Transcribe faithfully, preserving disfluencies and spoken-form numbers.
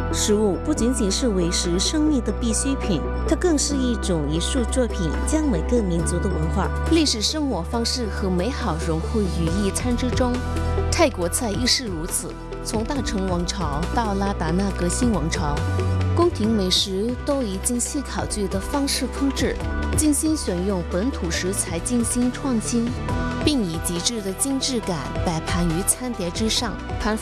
食物不仅仅是维持生命的必需品，它更是一种艺术作品，将每个民族的文化、历史生活方式和美好融汇于一餐之中。泰国菜亦是如此，从大成王朝到拉达纳革新王朝，宫廷美食都以精细考据的方式烹制，精心选用本土食材，精心创新，并以极致的精致感摆盘于餐碟之上。盘